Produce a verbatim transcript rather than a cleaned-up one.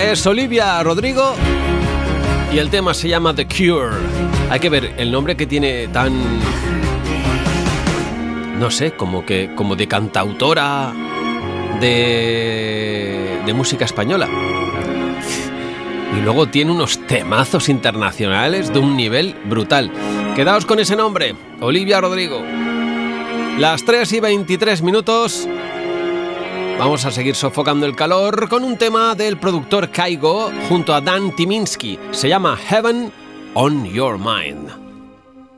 es Olivia Rodrigo y el tema se llama The Cure. Hay que ver el nombre que tiene tan... no sé, como que como de cantautora de, de música española. Y luego tiene unos temazos internacionales de un nivel brutal. Quedaos con ese nombre, Olivia Rodrigo. Las tres y veintitrés minutos. Vamos a seguir sofocando el calor con un tema del productor Kygo junto a Dan Tyminski. Se llama Heaven on Your Mind.